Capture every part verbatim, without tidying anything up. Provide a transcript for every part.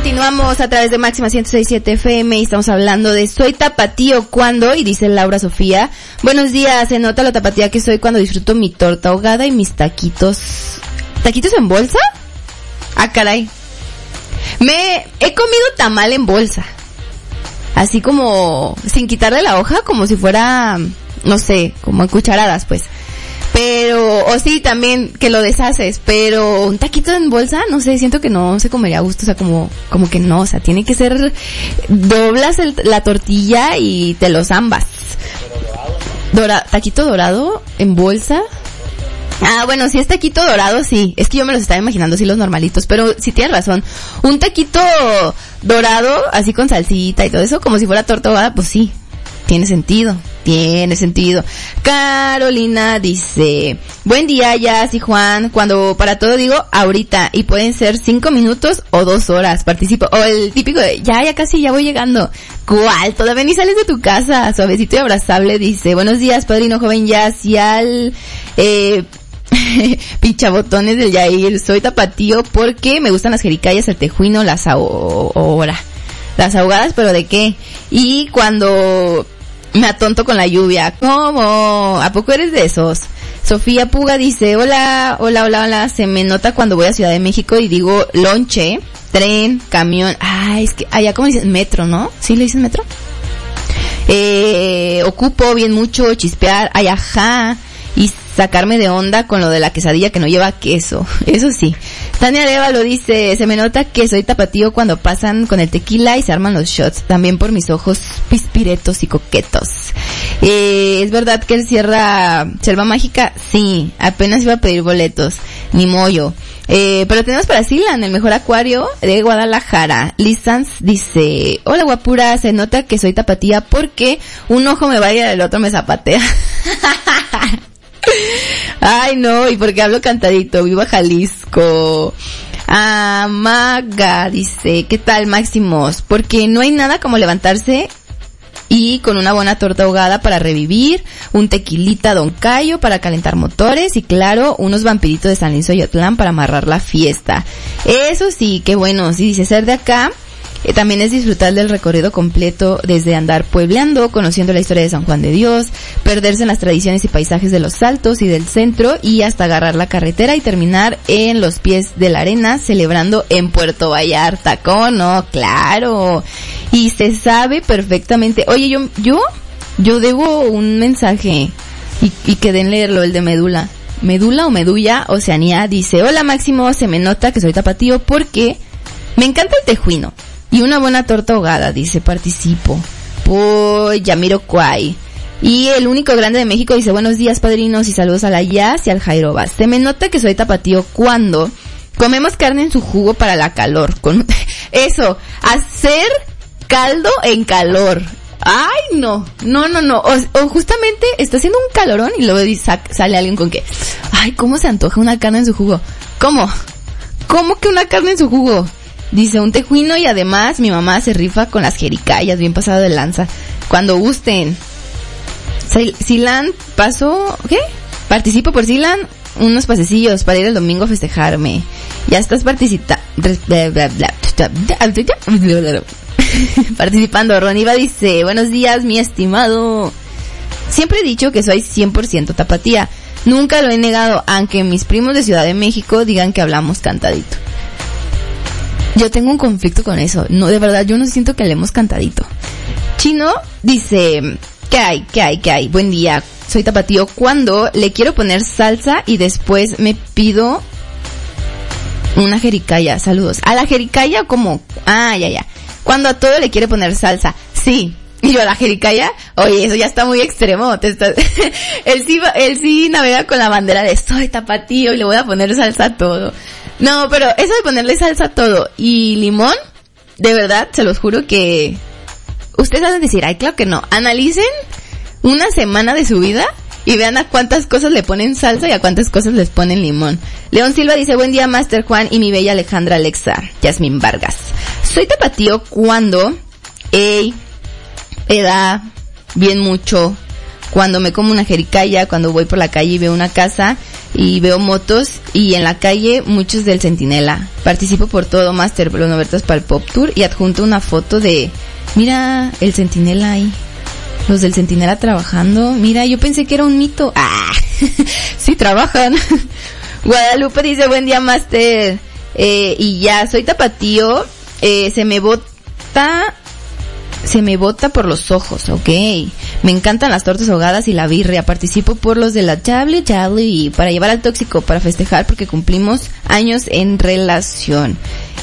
Continuamos a través de Máxima ciento seis punto siete F M y estamos hablando de soy tapatío cuando, y dice Laura Sofía, buenos días, se nota lo tapatía que soy cuando disfruto mi torta ahogada y mis taquitos. ¿Taquitos en bolsa? Ah, caray. Me he comido tamal en bolsa. Así como, sin quitarle la hoja, como si fuera, no sé, como en cucharadas, pues. Pero, o sí, también que lo deshaces, pero un taquito en bolsa, no sé, siento que no se comería a gusto, o sea, como, como que no, o sea, tiene que ser, doblas el, la tortilla y te los zambas. Dora, taquito dorado en bolsa. Ah, bueno, si es taquito dorado, sí, es que yo me los estaba imaginando así los normalitos, pero sí tienes razón, un taquito dorado, así con salsita y todo eso, como si fuera torta ahogada, pues sí. Tiene sentido, tiene sentido. Carolina dice, buen día, Jazz y Juan, cuando para todo digo ahorita, y pueden ser cinco minutos o dos horas, participo. O el típico de, ya, ya casi, ya voy llegando. ¿Cuál? Todavía ni sales de tu casa. Suavecito y abrazable dice, buenos días, padrino joven Jazz, y al, eh, pinchabotones del Yair, soy tapatío porque me gustan las jericayas, el tejuino, las ahora. Las ahogadas, pero ¿de qué? Y cuando me atonto con la lluvia. ¿Cómo? ¿A poco eres de esos? Sofía Puga dice, hola, hola, hola, hola, se me nota cuando voy a Ciudad de México y digo lonche, tren, camión. Ah, es que allá como dicen metro, ¿no? ¿Sí le dicen metro? Eh, ocupo bien mucho chispear, ay, ajá, y sacarme de onda con lo de la quesadilla que no lleva queso. Eso sí. Tania Areva lo dice, se me nota que soy tapatío cuando pasan con el tequila y se arman los shots, también por mis ojos pispiretos y coquetos. Eh, ¿es verdad que él cierra Selva Mágica? Sí, apenas iba a pedir boletos, ni mollo. Eh, pero tenemos para Silan, el mejor acuario de Guadalajara. Liz Sanz dice, hola guapura, se nota que soy tapatía porque un ojo me vaya y el otro me zapatea. Ay no, y porque hablo cantadito, viva Jalisco. Amaga dice, ¿qué tal Máximos? Porque no hay nada como levantarse y con una buena torta ahogada para revivir, un tequilita Don Cayo para calentar motores y claro, unos vampiritos de San Luis Oyotlán para amarrar la fiesta. Eso sí, qué bueno, sí, dice ser de acá. Eh, también es disfrutar del recorrido completo desde andar puebleando, conociendo la historia de San Juan de Dios, perderse en las tradiciones y paisajes de los Altos y del centro y hasta agarrar la carretera y terminar en los pies de la arena celebrando en Puerto Vallarta. ¿Cómo no? Claro. Y se sabe perfectamente. Oye, yo, yo, yo debo un mensaje y, y quedé en leerlo, el de Medula. Medula o Medulla, Oceanía, dice, hola Máximo, se me nota que soy tapatío porque me encanta el tejuino. Y una buena torta ahogada, dice, participo. Por Yamiroquai. Y el único grande de México dice, buenos días padrinos y saludos a la Jazz y al Jairobas. Se me nota que soy tapatío cuando comemos carne en su jugo para la calor. Con eso, hacer caldo en calor. Ay, no, no, no, no. O, o justamente está haciendo un calorón y luego dice, sale alguien con que, ay, ¿cómo se antoja una carne en su jugo? ¿Cómo? ¿Cómo que una carne en su jugo? Dice, un tejuino y además mi mamá se rifa con las jericayas, bien pasado de lanza. Cuando gusten. Silan, paso, ¿qué? Participo por Silan, unos pasecillos para ir el domingo a festejarme. Ya estás participa- participando. Roniva dice, buenos días mi estimado. Siempre he dicho que soy cien por ciento tapatía. Nunca lo he negado, aunque mis primos de Ciudad de México digan que hablamos cantadito. Yo tengo un conflicto con eso. No, de verdad, yo no siento que hablemos cantadito. Chino dice, ¿qué hay? ¿Qué hay? ¿Qué hay? Buen día. Soy tapatío cuando le quiero poner salsa y después me pido una jericaya. Saludos. ¿A la jericaya como? Ah, ya, ya. Cuando a todo le quiere poner salsa. Sí. Y yo a la jericaya, oye, eso ya está muy extremo. Te está... él sí, él sí navega con la bandera de soy tapatío y le voy a poner salsa a todo. No, pero eso de ponerle salsa a todo y limón, de verdad, se los juro que ustedes van a decir, ay, claro que no. Analicen una semana de su vida y vean a cuántas cosas le ponen salsa y a cuántas cosas les ponen limón. León Silva dice, buen día, Master Juan y mi bella Alejandra Alexa. Yasmín Vargas. Soy tapatío cuando, ey, edad, bien mucho, cuando me como una jericaya, cuando voy por la calle y veo una casa y veo motos y en la calle muchos del Centinela. Participo por todo Master, los noventas para el Pop Tour y adjunto una foto de, mira el Centinela ahí, los del Centinela trabajando. Mira, yo pensé que era un mito. Ah, sí trabajan. Guadalupe dice, buen día Master, eh, y ya, soy tapatío, eh, se me bota... Se me bota por los ojos, ok. Me encantan las tortas ahogadas y la birria. Participo por los de la Charlie Charlie para llevar al tóxico para festejar porque cumplimos años en relación.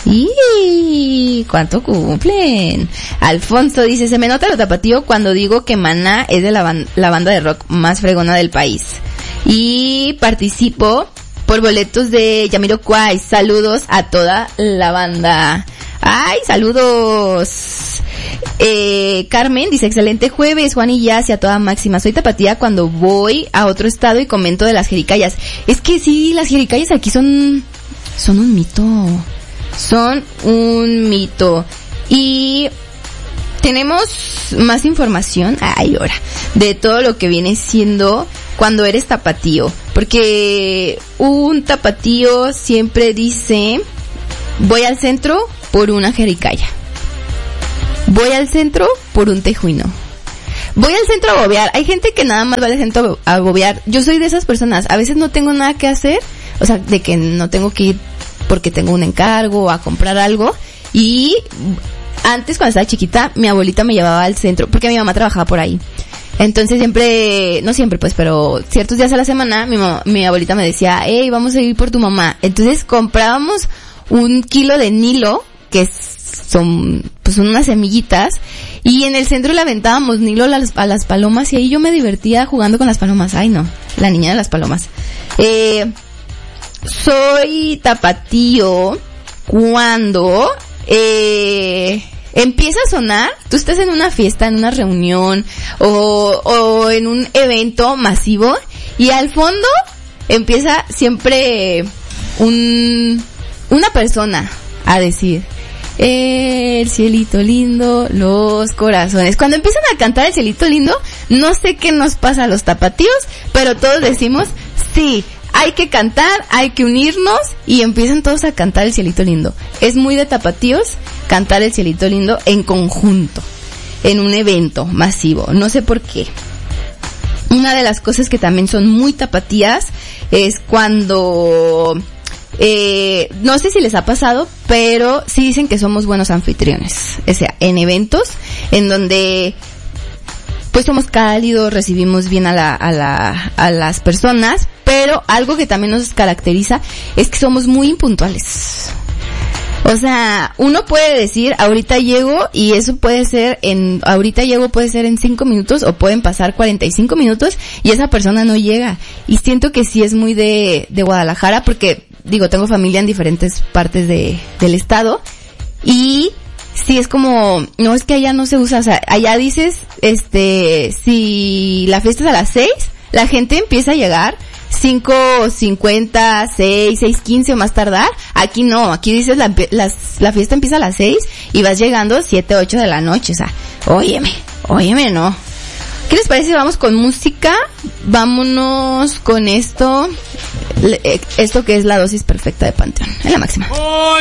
¡Y! ¿Cuánto cumplen? Alfonso dice, se me nota lo tapatío cuando digo que Maná es de la, ban- la banda de rock más fregona del país. Y participo por boletos de Jamiroquai. Saludos a toda la banda. ¡Ay, saludos! Eh, Carmen dice, excelente jueves, Juan y Jazz y a toda máxima. Soy tapatía cuando voy a otro estado y comento de las jericayas. Es que sí, las jericayas aquí son, son un mito. Son un mito. Y tenemos más información, ay, ahora, de todo lo que viene siendo cuando eres tapatío. Porque un tapatío siempre dice, voy al centro por una jericaya. Voy al centro por un tejuino. Voy al centro a bobear. Hay gente que nada más va al centro a bobear. Yo soy de esas personas. A veces no tengo nada que hacer. O sea, de que no tengo que ir porque tengo un encargo o a comprar algo. Y antes, cuando estaba chiquita, mi abuelita me llevaba al centro porque mi mamá trabajaba por ahí. Entonces siempre, no siempre pues, pero ciertos días a la semana, mi, mamá, mi abuelita me decía, hey, vamos a ir por tu mamá. Entonces comprábamos un kilo de Nilo, que es son pues son unas semillitas, y en el centro le aventábamos Nilo a las, a las palomas y ahí yo me divertía jugando con las palomas. Ay no, la niña de las palomas. Eh, soy tapatío cuando eh, empieza a sonar, tú estás en una fiesta, en una reunión o, o en un evento masivo y al fondo empieza siempre un una persona a decir, el cielito lindo, los corazones. Cuando empiezan a cantar el cielito lindo, no sé qué nos pasa a los tapatíos, pero todos decimos, sí, hay que cantar, hay que unirnos, y empiezan todos a cantar el cielito lindo. Es muy de tapatíos cantar el cielito lindo en conjunto, en un evento masivo. No sé por qué. Una de las cosas que también son muy tapatías es cuando... Eh, no sé si les ha pasado, pero sí dicen que somos buenos anfitriones. O sea, en eventos en donde pues somos cálidos, recibimos bien a la, a la, a las personas, pero algo que también nos caracteriza es que somos muy impuntuales. O sea, uno puede decir, ahorita llego, y eso puede ser en, ahorita llego puede ser en cinco minutos, o pueden pasar cuarenta y cinco minutos, y esa persona no llega. Y siento que sí es muy de, de Guadalajara, porque, digo, tengo familia en diferentes partes de, del estado, y sí es como, no, es que allá no se usa, o sea, allá dices, este, si la fiesta es a las seis, la gente empieza a llegar cinco cincuenta, seis, seis quince o más tardar. Aquí no, aquí dices la, las, la fiesta empieza a las seis y vas llegando siete, ocho de la noche. O sea, óyeme, óyeme, no. ¿Qué les parece si vamos con música? Vámonos con esto, esto que es la dosis perfecta de Panteón, en la máxima.